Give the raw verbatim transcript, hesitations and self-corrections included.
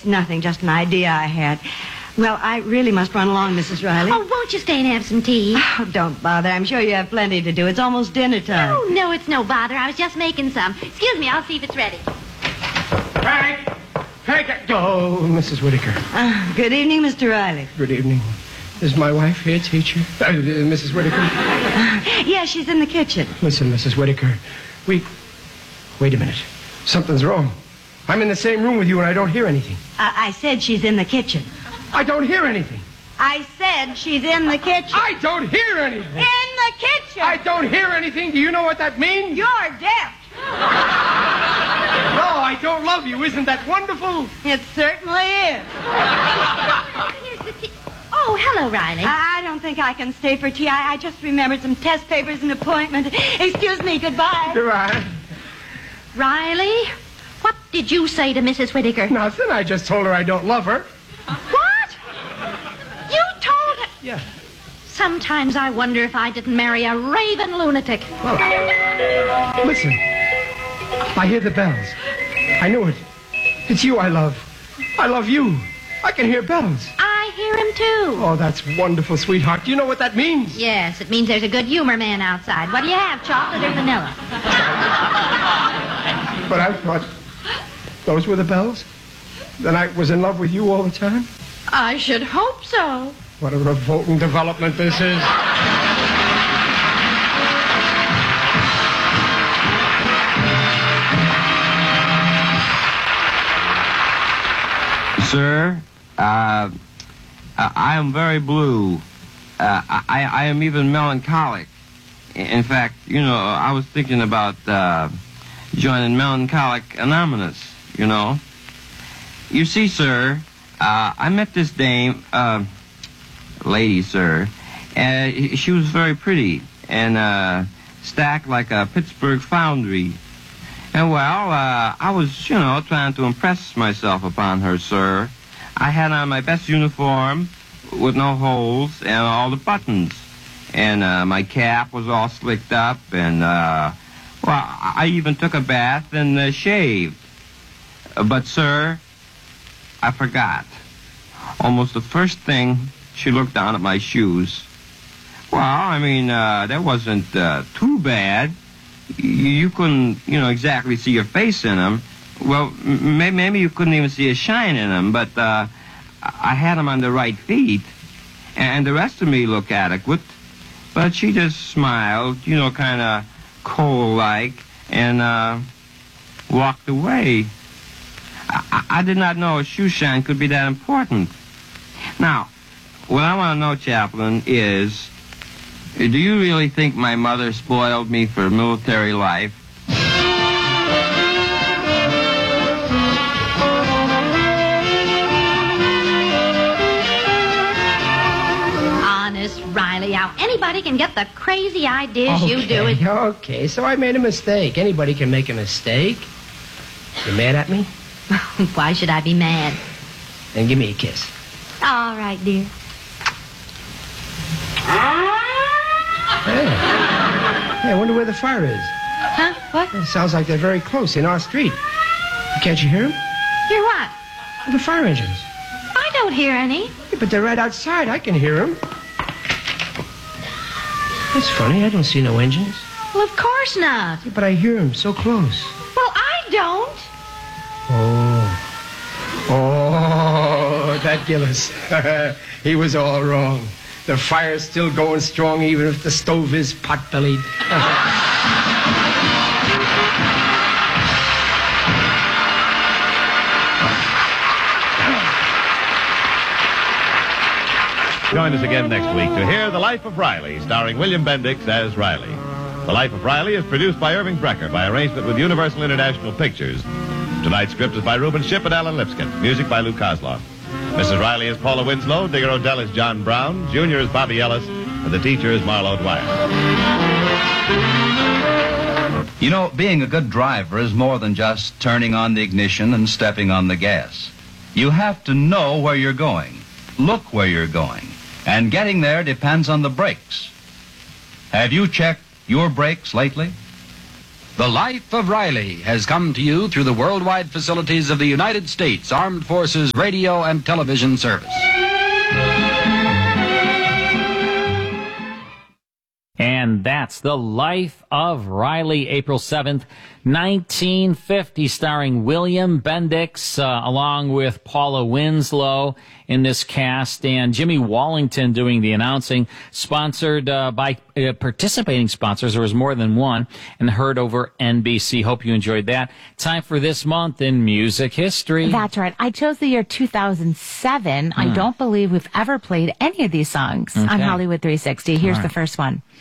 it's nothing, just an idea I had. Well, I really must run along, Missus Riley. Oh, won't you stay and have some tea? Oh, don't bother. I'm sure you have plenty to do. It's almost dinner time. Oh, no, it's no bother. I was just making some. Excuse me, I'll see if it's ready. Frank! Frank! Oh, Missus Whitaker. Uh, good evening, Mister Riley. Good evening. Is my wife here, teacher? Uh, Missus Whitaker? Uh, yeah, she's in the kitchen. Listen, Missus Whitaker, we... Wait a minute. Something's wrong. I'm in the same room with you and I don't hear anything. Uh, I said she's in the kitchen. I don't hear anything. I said she's in the kitchen. I don't hear anything. In the kitchen. I don't hear anything. Do you know what that means? You're deaf. No, I don't love you. Isn't that wonderful? It certainly is. Here's the tea. Oh, hello, Riley. I, I don't think I can stay for tea. I, I just remembered some test papers and appointment. Excuse me. Goodbye. Goodbye. Riley, what did you say to Missus Whitaker? Nothing. I just told her I don't love her. What? You told her? Yeah. Sometimes I wonder if I didn't marry a raving lunatic. Well, listen. I hear the bells. I know it. It's you I love. I love you. I can hear bells. I hear him, too. Oh, that's wonderful, sweetheart. Do you know what that means? Yes, it means there's a good humor man outside. What do you have, chocolate or vanilla? But I thought those were the bells? Then I was in love with you all the time? I should hope so. What a revolting development this is. Sir, uh, I am very blue. Uh, I, I am even melancholic. In fact, you know, I was thinking about uh, joining Melancholic Anonymous, you know. You see, sir, uh, I met this dame, uh, lady, sir, and she was very pretty and uh, stacked like a Pittsburgh foundry. And, well, uh, I was, you know, trying to impress myself upon her, sir. I had on my best uniform with no holes and all the buttons. And uh, my cap was all slicked up and, uh, well, I even took a bath and uh, shaved. Uh, but, sir, I forgot. Almost the first thing, she looked down at my shoes. Well, I mean, uh, that wasn't uh, too bad. You couldn't, you know, exactly see your face in them. Well, m maybe you couldn't even see a shine in them, but uh, I had them on the right feet, and the rest of me looked adequate. But she just smiled, you know, kind of cold-like, and uh, walked away. I, I did not know a shoe shine could be that important. Now, what I want to know, Chaplain, is... do you really think my mother spoiled me for military life? Honest, Riley, how anybody can get the crazy ideas okay, you do is... Okay, so I made a mistake. Anybody can make a mistake. You mad at me? Why should I be mad? Then give me a kiss. All right, dear. Hey. Hey, I wonder where the fire is. Huh? What? It sounds like they're very close, in our street. Can't you hear them? Hear what? The fire engines. I don't hear any. Yeah, but they're right outside. I can hear them. That's funny. I don't see no engines. Well, of course not. Yeah, but I hear them so close. Well, I don't. Oh. Oh, that Gillis. He was all wrong. The fire's still going strong even if the stove is pot-bellied. Join us again next week to hear The Life of Riley, starring William Bendix as Riley. The Life of Riley is produced by Irving Brecker by arrangement with Universal International Pictures. Tonight's script is by Reuben Shipp and Alan Lipscomb. Music by Lou Kozloff. Missus Riley is Paula Winslow, Digger Odell is John Brown, Junior is Bobby Ellis, and the teacher is Marlo Dwyer. You know, being a good driver is more than just turning on the ignition and stepping on the gas. You have to know where you're going, look where you're going, and getting there depends on the brakes. Have you checked your brakes lately? The Life of Riley has come to you through the worldwide facilities of the United States Armed Forces Radio and Television Service. And that's The Life of Riley, April seventh, nineteen fifty, starring William Bendix, uh, along with Paula Winslow in this cast, and Jimmy Wallington doing the announcing, sponsored uh, by uh, participating sponsors. There was more than one, and heard over N B C. Hope you enjoyed that. Time for this month in music history. That's right. I chose the year two thousand seven. Hmm. I don't believe we've ever played any of these songs okay. on Hollywood three sixty. Here's right. the first one.